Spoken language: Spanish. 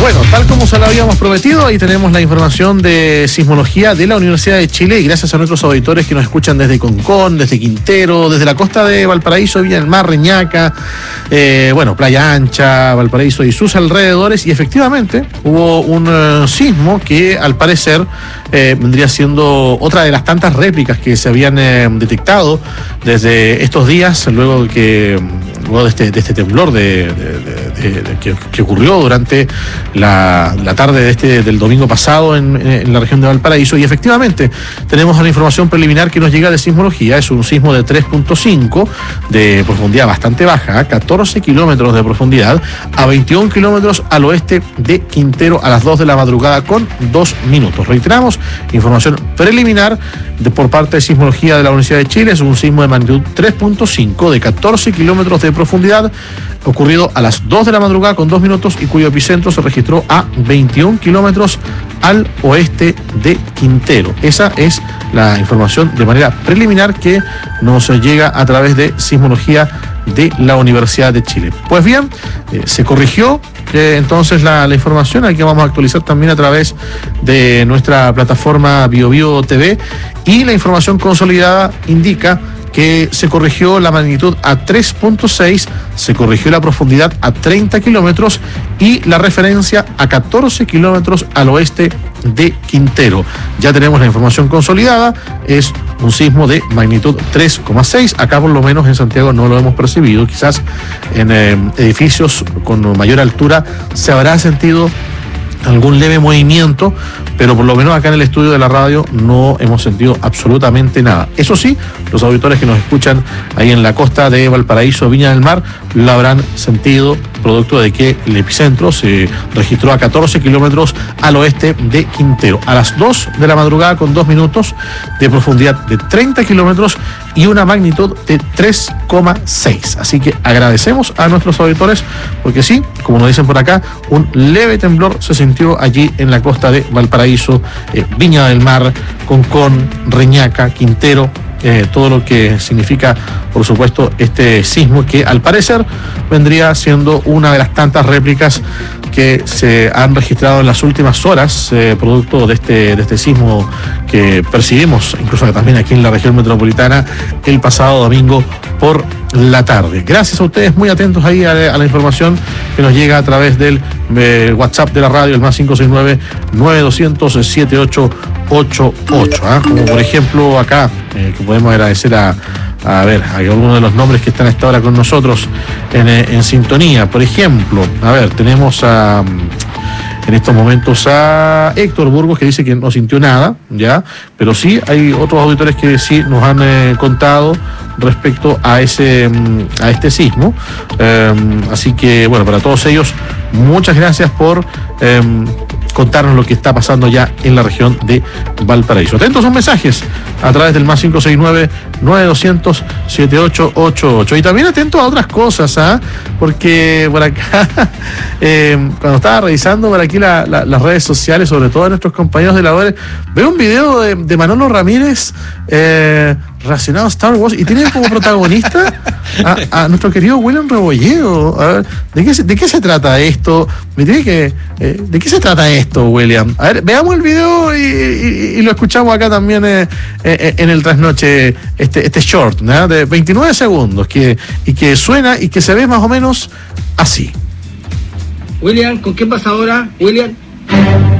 Bueno, tal como se lo habíamos prometido, ahí tenemos la información de sismología de la Universidad de Chile, y gracias a nuestros auditores que nos escuchan desde Concón, desde Quintero, desde la costa de Valparaíso, Viña del Mar, Reñaca, Playa Ancha, Valparaíso y sus alrededores, y efectivamente hubo un sismo que al parecer vendría siendo otra de las tantas réplicas que se habían detectado desde estos días, luego de este temblor que ocurrió durante la tarde del domingo pasado en la región de Valparaíso. Y efectivamente tenemos una información preliminar que nos llega de sismología. Es un sismo de 3.5 de profundidad bastante baja, 14 kilómetros de profundidad, a 21 kilómetros al oeste de Quintero, a las 2 de la madrugada con 2 minutos. Reiteramos, información preliminar por parte de sismología de la Universidad de Chile. Es un sismo de magnitud 3.5 de 14 kilómetros de profundidad, ocurrido a las 2 de la madrugada con 2 minutos, y cuyo epicentro se registró a 21 kilómetros al oeste de Quintero. Esa es la información de manera preliminar que nos llega a través de sismología de la Universidad de Chile. Pues bien, se corrigió entonces la información, aquí vamos a actualizar también a través de nuestra plataforma BioBio TV, y la información consolidada indica que se corrigió la magnitud a 3.6, se corrigió la profundidad a 30 kilómetros y la referencia a 14 kilómetros al oeste de Quintero. Ya tenemos la información consolidada, es un sismo de magnitud 3,6, acá por lo menos en Santiago no lo hemos percibido, quizás en edificios con mayor altura se habrá sentido algún leve movimiento, pero por lo menos acá en el estudio de la radio no hemos sentido absolutamente nada. Eso sí, los auditores que nos escuchan ahí en la costa de Valparaíso, Viña del Mar, lo habrán sentido, producto de que el epicentro se registró a 14 kilómetros al oeste de Quintero, a las 2 de la madrugada con 2 minutos, de profundidad de 30 kilómetros y una magnitud de 3,6. Así que agradecemos a nuestros auditores, porque sí, como nos dicen por acá, un leve temblor se sintió allí en la costa de Valparaíso, Viña del Mar, Concón, Reñaca, Quintero, todo lo que significa, por supuesto, este sismo, que al parecer vendría siendo una de las tantas réplicas que se han registrado en las últimas horas, producto de este sismo que percibimos incluso también aquí en la región metropolitana el pasado domingo por la tarde. Gracias a ustedes, muy atentos ahí a la información que nos llega a través del WhatsApp de la radio, el más 569-9200-7888, como por ejemplo acá, que podemos agradecer a algunos de los nombres que están a esta hora con nosotros en sintonía. Por ejemplo, tenemos en estos momentos a Héctor Burgos, que dice que no sintió nada, ya, pero sí hay otros auditores que sí nos han contado respecto a este sismo. Así que, para todos ellos, muchas gracias por contarnos lo que está pasando ya en la región de Valparaíso. Atentos a los mensajes a través del más 569-9200-7888. Y también atentos a otras cosas, porque por acá, cuando estaba revisando por aquí las redes sociales, sobre todo de nuestros compañeros de labores, veo un video de Manolo Ramírez relacionado a Star Wars, y tiene como protagonista a nuestro querido William Rebolledo. A ver, ¿de qué se trata esto? ¿De qué se trata esto, William? A ver, veamos el video y lo escuchamos acá también en el trasnoche, este short, ¿no?, de 29 segundos, que suena y que se ve más o menos así. William, ¿con qué pasa ahora, William?